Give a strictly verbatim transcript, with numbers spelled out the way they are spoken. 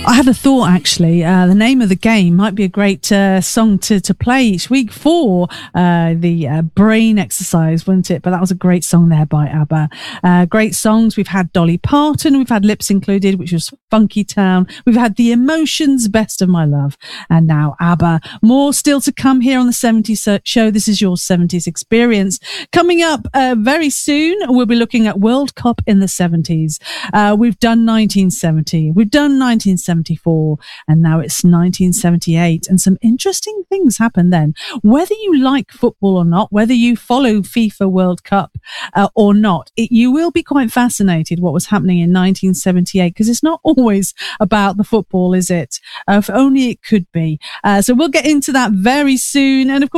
I had a thought, actually. Uh, the name of the game might be a great uh, song to, to play each week for uh, the uh, brain exercise, wouldn't it? But that was a great song there by ABBA. Uh, great songs. We've had Dolly Parton. We've had Lips Included, which was Funky Town. We've had The Emotions, Best of My Love. And now ABBA. More still to come here on the seventies show. This is your seventies experience. Coming up uh, very soon, we'll be looking at World Cup in the seventies. Uh, we've done nineteen seventy. We've done nineteen seventy-four. And now it's nineteen seventy-eight. And some interesting things happened then. Whether you like football or not, whether you follow FIFA World Cup uh, or not, it, you will be quite fascinated what was happening in nineteen seventy-eight, because it's not always about the football, is it? Uh, if only it could be. Uh, so we'll get into that very soon. And of course,